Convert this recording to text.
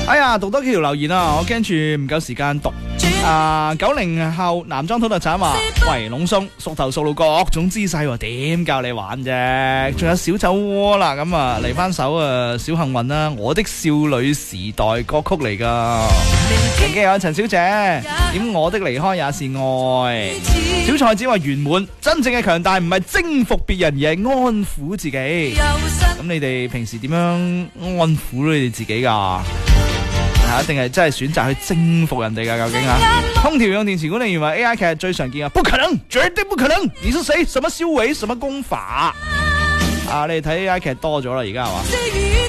哎呀，讀多幾條留言啊，我驚住唔夠時間讀。90後男裝土特產話，喂，龍松熟頭熟路各種姿勢，點教你玩啫？仲有小酒窩啦，咁啊嚟翻首小幸運啦，我的少女時代歌曲嚟噶。曾經有陳小姐點我的離開也是愛。小菜子話圓滿，真正嘅強大唔係征服別人，而係安撫自己。咁你哋平時點樣安撫你哋自己噶？一定係真係選擇去征服人哋噶？究竟啊？空調用電池管理員話 AI 劇最常見啊，不可能，絕對不可能！你是誰？什麼修為？什麼功法？你哋睇 AI 劇多咗啦，而家係嘛？